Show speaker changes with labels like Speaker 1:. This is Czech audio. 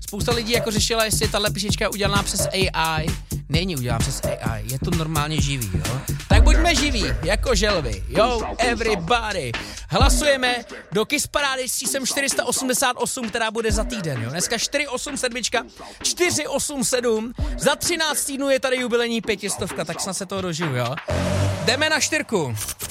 Speaker 1: Spousta lidí jako řešila, jestli tahle písnička je udělaná přes AI. Není udělaná přes AI, je to normálně živý, jo? Tak buďme živí, jako želvy. Yo, everybody. Hlasujeme do Kiss Parády s číslem 488, která bude za týden, jo? Dneska 487, 487. Za 13 týdnů je tady jubilejní 500, tak snad se toho dožiju, jo? Jdeme na 4.